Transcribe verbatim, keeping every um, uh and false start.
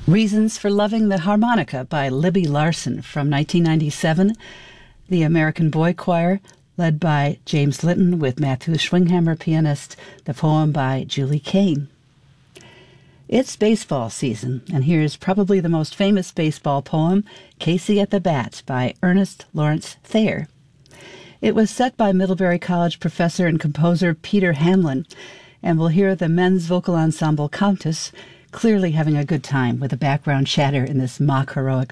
Reasons for Loving the Harmonica by Libby Larsen from nineteen ninety-seven. The American Boy Choir, led by James Litton with Matthew Schwinghammer pianist. The poem by Julie Kane. It's baseball season, and here's probably the most famous baseball poem, Casey at the Bat by Ernest Lawrence Thayer. It was set by Middlebury College professor and composer Peter Hamlin, and we'll hear the men's vocal ensemble Countess clearly having a good time with the background chatter in this mock heroic